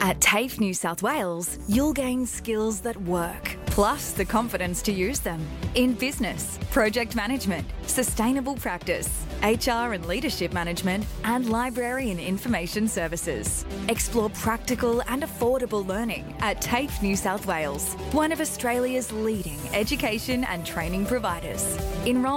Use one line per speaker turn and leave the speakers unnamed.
At TAFE New South Wales, you'll gain skills that work, plus the confidence to use them in business, project management, sustainable practice, HR and leadership management, and library and information services. Explore practical and affordable learning at TAFE New South Wales, one of Australia's leading education and training providers. Enrol